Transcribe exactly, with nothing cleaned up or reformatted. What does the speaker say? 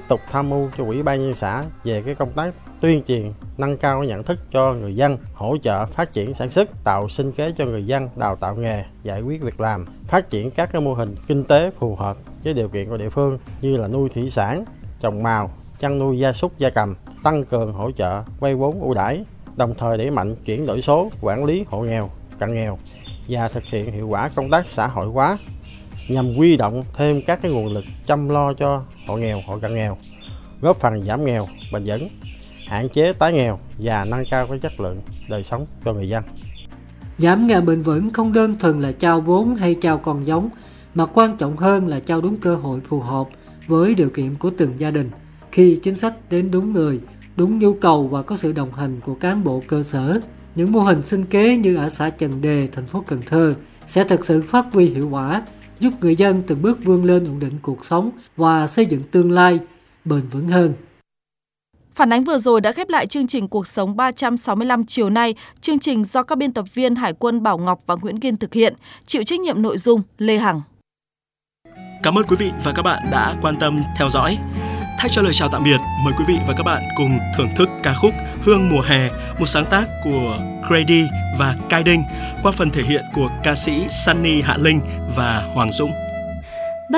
tục tham mưu cho Ủy ban nhân dân xã về cái công tác tuyên truyền, nâng cao nhận thức cho người dân, hỗ trợ phát triển sản xuất, tạo sinh kế cho người dân, đào tạo nghề, giải quyết việc làm, phát triển các cái mô hình kinh tế phù hợp với điều kiện của địa phương như là nuôi thủy sản, trồng màu, chăn nuôi gia súc gia cầm, tăng cường hỗ trợ vay vốn ưu đãi, đồng thời đẩy mạnh chuyển đổi số, quản lý hộ nghèo, cận nghèo và thực hiện hiệu quả công tác xã hội hóa nhằm huy động thêm các cái nguồn lực chăm lo cho hộ nghèo, hộ cận nghèo, góp phần giảm nghèo bền vững, hạn chế tái nghèo và nâng cao cái chất lượng đời sống cho người dân. Giảm nghèo bền vững không đơn thuần là trao vốn hay trao con giống, mà quan trọng hơn là trao đúng cơ hội phù hợp với điều kiện của từng gia đình, khi chính sách đến đúng người, đúng nhu cầu và có sự đồng hành của cán bộ cơ sở. Những mô hình sinh kế như ở xã Trần Đề, thành phố Cần Thơ sẽ thực sự phát huy hiệu quả, giúp người dân từng bước vươn lên ổn định cuộc sống và xây dựng tương lai bền vững hơn. Phản ánh vừa rồi đã khép lại chương trình Cuộc sống ba trăm sáu mươi lăm chiều nay. Chương trình do các biên tập viên Hải quân Bảo Ngọc và Nguyễn Kiên thực hiện, chịu trách nhiệm nội dung Lê Hằng. Cảm ơn quý vị và các bạn đã quan tâm theo dõi. Thay cho lời chào tạm biệt, mời quý vị và các bạn cùng thưởng thức ca khúc Hương mùa hè, một sáng tác của Grady và Kai Đinh qua phần thể hiện của ca sĩ Sunny Hạ Linh và Hoàng Dũng.